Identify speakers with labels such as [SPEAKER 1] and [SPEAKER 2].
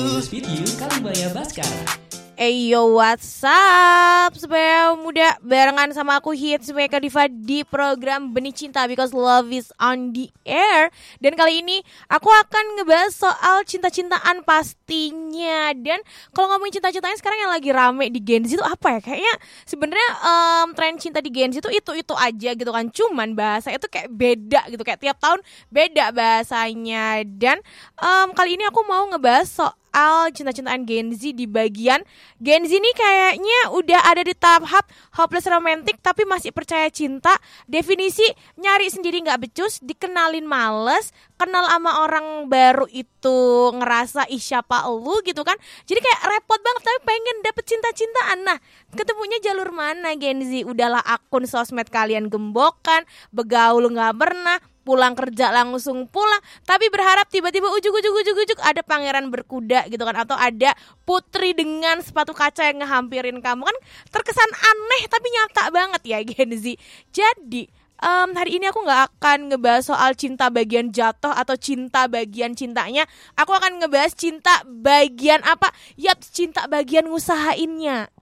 [SPEAKER 1] Speed You Kalimaya Baskara.
[SPEAKER 2] Yo, what's up? Supaya muda barengan sama aku Hits Meka Diva di program Benih Cinta Because Love is on the air. Dan kali ini aku akan ngebahas soal cinta-cintaan pastinya. Dan kalau ngomongin cinta-cintaan sekarang yang lagi rame di Gen Z itu apa ya? Kayaknya sebenarnya tren cinta di Gen Z itu aja gitu kan. Cuman bahasa itu kayak beda gitu. Kayak tiap tahun beda bahasanya. Dan kali ini aku mau ngebahas soal cinta-cintaan Gen Z di bagian Gen Z ini kayaknya udah ada di tahap hopeless romantic tapi masih percaya cinta. Definisi nyari sendiri gak becus, dikenalin males, kenal sama orang baru itu ngerasa siapa elu gitu kan. Jadi kayak repot banget tapi pengen dapet cinta-cintaan. Nah, ketemunya jalur mana Gen Z? Udahlah akun sosmed kalian gembokan, begaul gak pernah, pulang kerja langsung pulang, tapi berharap tiba-tiba ujuk ada pangeran berkuda gitu kan, atau ada putri dengan sepatu kaca yang ngehampirin kamu kan. Terkesan aneh tapi nyata banget ya Gen Z. Jadi hari ini aku gak akan ngebahas soal cinta bagian jatuh atau cinta bagian cintanya. Aku akan ngebahas cinta bagian apa? Yap, cinta bagian ngusahainnya.